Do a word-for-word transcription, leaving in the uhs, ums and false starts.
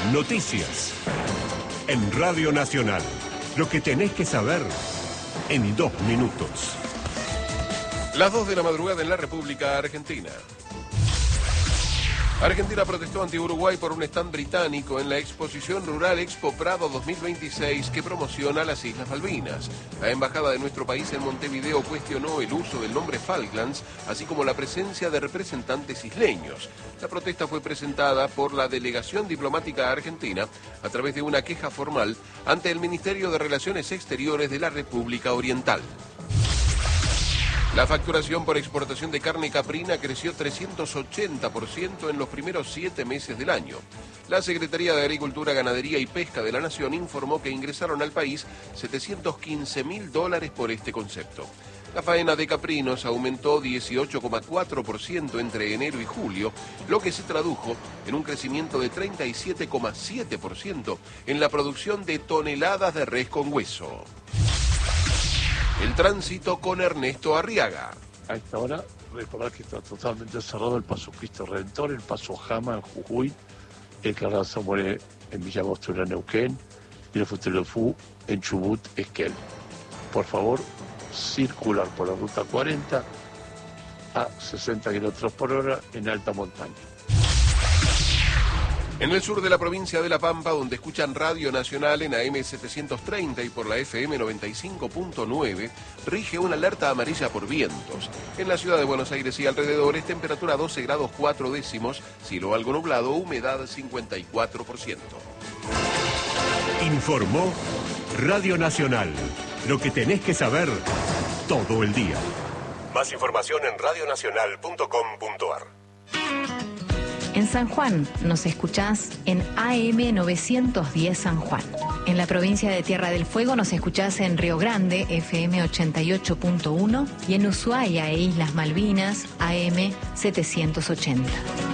Noticias. En Radio Nacional. Lo que tenés que saber en dos minutos. Las dos de la madrugada en la República Argentina. Argentina protestó ante Uruguay por un stand británico en la exposición rural Expo Prado dos mil veintiséis que promociona las Islas Malvinas. La embajada de nuestro país en Montevideo cuestionó el uso del nombre Falklands, así como la presencia de representantes isleños. La protesta fue presentada por la delegación diplomática argentina a través de una queja formal ante el Ministerio de Relaciones Exteriores de la República Oriental. La facturación por exportación de carne caprina creció trescientos ochenta por ciento en los primeros siete meses del año. La Secretaría de Agricultura, Ganadería y Pesca de la Nación informó que ingresaron al país setecientos quince mil dólares por este concepto. La faena de caprinos aumentó dieciocho coma cuatro por ciento entre enero y julio, lo que se tradujo en un crecimiento de treinta y siete coma siete por ciento en la producción de toneladas de res con hueso. El tránsito con Ernesto Arriaga. A esta hora, recordar que está totalmente cerrado el paso Cristo Redentor, el paso Jama en Jujuy, el Carrera Zamoré en Villa Angostura, Neuquén, y el Futelefú en Chubut, Esquel. Por favor, circular por la ruta cuarenta a sesenta kilómetros por hora en alta montaña. En el sur de la provincia de La Pampa, donde escuchan Radio Nacional en A M setecientos treinta y por la F M noventa y cinco punto nueve, rige una alerta amarilla por vientos. En la ciudad de Buenos Aires y alrededores, temperatura doce grados cuatro décimos, cielo algo nublado, humedad cincuenta y cuatro por ciento. Informó Radio Nacional. Lo que tenés que saber todo el día. Más información en radio nacional punto com punto a r. En San Juan nos escuchás en A M novecientos diez San Juan. En la provincia de Tierra del Fuego nos escuchás en Río Grande, F M ochenta y ocho punto uno, y en Ushuaia e Islas Malvinas, A M setecientos ochenta.